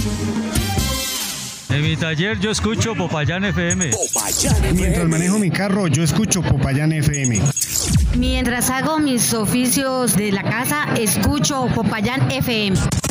En mi taller yo escucho Popayán FM. Mientras manejo mi carro yo escucho Popayán FM. Mientras hago mis oficios de la casa escucho Popayán FM.